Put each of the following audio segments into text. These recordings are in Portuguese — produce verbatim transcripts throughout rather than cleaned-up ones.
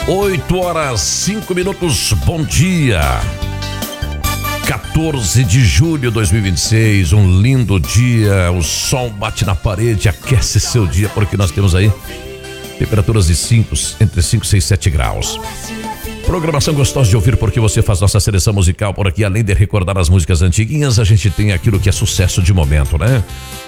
oito horas, cinco minutos, bom dia. quatorze de julho de dois mil e vinte e seis, um lindo dia, o sol bate na parede, aquece seu dia, porque nós temos aí temperaturas de cinco, entre cinco, seis, sete graus. Programação gostosa de ouvir, porque você faz nossa seleção musical por aqui. Além de recordar as músicas antiguinhas, a gente tem aquilo que é sucesso de momento, né?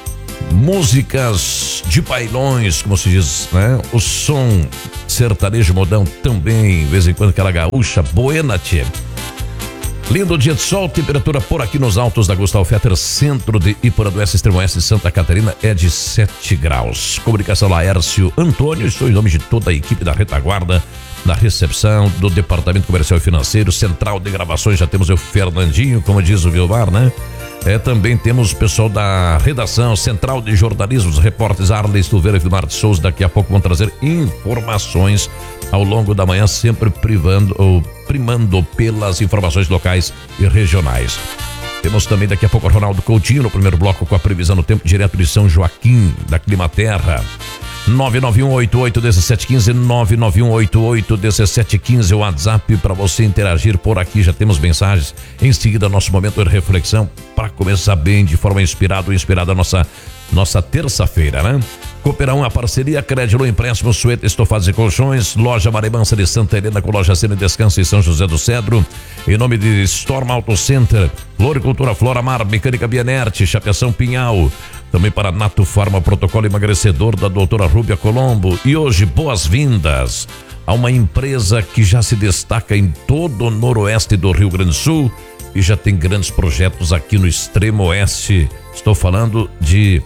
Músicas de bailões, como se diz, né? O som sertanejo modão também, de vez em quando aquela gaúcha, buena, tchê. Lindo dia de sol, temperatura por aqui nos altos da Gustavo Fetter, centro de Iporã do Oeste, extremo oeste de Santa Catarina, é de sete graus. Comunicação Laércio Antônio, estou em nome de toda a equipe da retaguarda, na recepção do Departamento Comercial e Financeiro, Central de Gravações, já temos o Fernandinho, como diz o Vilmar, né? É, também temos o pessoal da redação, Central de Jornalismo, os repórteres Arley Silveira e Vilmar de Souza, daqui a pouco vão trazer informações ao longo da manhã, sempre privando ou primando pelas informações locais e regionais. Temos também daqui a pouco o Ronaldo Coutinho no primeiro bloco com a previsão do tempo direto de São Joaquim, da Climaterra. nove nove um oito oito um sete um cinco, nove nove um oito oito um sete um cinco, o WhatsApp para você interagir por aqui. Já temos mensagens. Em seguida, nosso momento de reflexão para começar bem, de forma inspirada ou inspirada a nossa, nossa terça-feira, né? Cooperão, a parceria, Crédito, empréstimo, sueta, estofados e colchões, loja Maremansa de Santa Helena com loja Cena e Descanso em São José do Cedro, em nome de Storm Auto Center, Floricultura Floramar, Mecânica Bienerte, Chapeação Pinhal, também para Nato Farma, protocolo emagrecedor da doutora Rúbia Colombo. E hoje, boas-vindas a uma empresa que já se destaca em todo o noroeste do Rio Grande do Sul e já tem grandes projetos aqui no extremo oeste. Estou falando de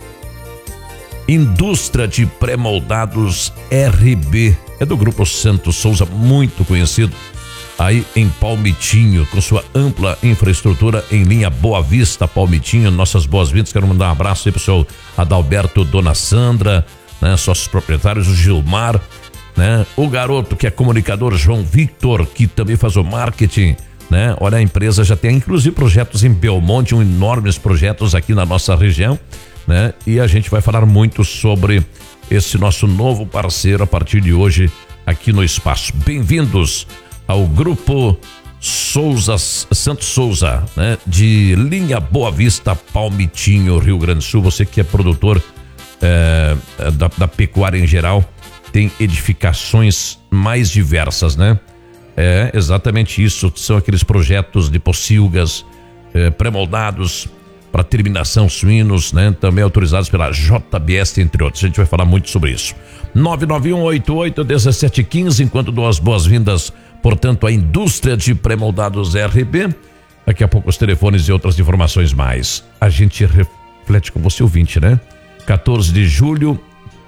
Indústria de Pré-Moldados R B, é do Grupo Santos Souza, muito conhecido aí em Palmitinho, com sua ampla infraestrutura em linha Boa Vista, Palmitinho. Nossas boas-vindas, quero mandar um abraço aí pro seu Adalberto, Dona Sandra, né, sócios proprietários, o Gilmar, né, o garoto que é comunicador, João Victor, que também faz o marketing, né? Olha, a empresa já tem inclusive projetos em Belmonte, um enormes projetos aqui na nossa região, né? E a gente vai falar muito sobre esse nosso novo parceiro a partir de hoje aqui no espaço. Bem-vindos ao Grupo Souza, Santos Souza, né? De linha Boa Vista, Palmitinho, Rio Grande do Sul. Você que é produtor é, da, da pecuária em geral, tem edificações mais diversas, né? É exatamente isso, são aqueles projetos de pocilgas é, pré-moldados para terminação suínos, né? Também autorizados pela J B S, entre outros. A gente vai falar muito sobre isso. nove nove um oito oito um sete um cinco, enquanto dou as boas-vindas, portanto, à Indústria de Pré-Moldados R B. Daqui a pouco os telefones e outras informações mais. A gente reflete com você, ouvinte, né? quatorze de julho,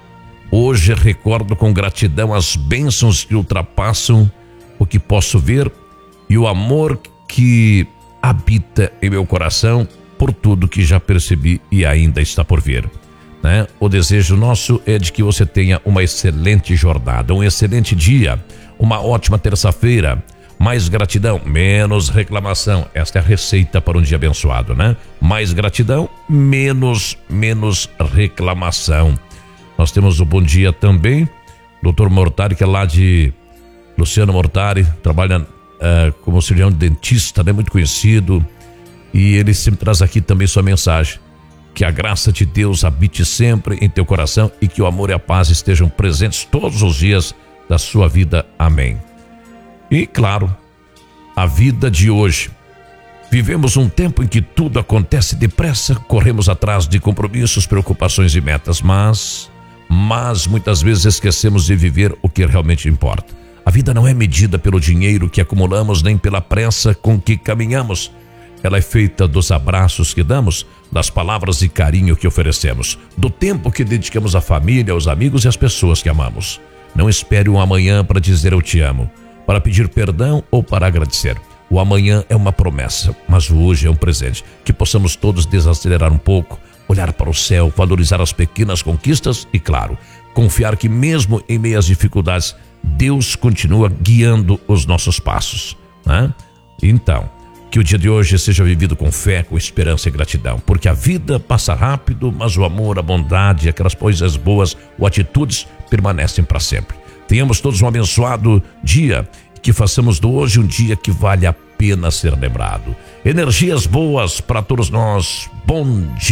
hoje recordo com gratidão as bênçãos que ultrapassam o que posso ver e o amor que habita em meu coração por tudo que já percebi e ainda está por vir, né? O desejo nosso é de que você tenha uma excelente jornada, um excelente dia, uma ótima terça-feira. Mais gratidão, menos reclamação. Esta é a receita para um dia abençoado, né? Mais gratidão, menos, menos reclamação. Nós temos o bom dia também, doutor Mortari, que é lá de Luciano Mortari, trabalha uh, como cirurgião dentista, né? Muito conhecido. E ele sempre traz aqui também sua mensagem. Que a graça de Deus habite sempre em teu coração e que o amor e a paz estejam presentes todos os dias da sua vida. Amém. E claro, a vida de hoje. Vivemos um tempo em que tudo acontece depressa, corremos atrás de compromissos, preocupações e metas, mas, mas muitas vezes esquecemos de viver o que realmente importa. A vida não é medida pelo dinheiro que acumulamos, nem pela pressa com que caminhamos. Ela é feita dos abraços que damos, das palavras de carinho que oferecemos, do tempo que dedicamos à família, aos amigos e às pessoas que amamos. Não espere um amanhã para dizer eu te amo, para pedir perdão ou para agradecer. O amanhã é uma promessa, mas o hoje é um presente. Que possamos todos desacelerar um pouco, olhar para o céu, valorizar as pequenas conquistas e, claro, confiar que mesmo em meio às dificuldades, Deus continua guiando os nossos passos, né? Então, que o dia de hoje seja vivido com fé, com esperança e gratidão, porque a vida passa rápido, mas o amor, a bondade, aquelas coisas boas ou atitudes permanecem para sempre. Tenhamos todos um abençoado dia, que façamos de hoje um dia que vale a pena ser lembrado. Energias boas para todos nós. Bom dia.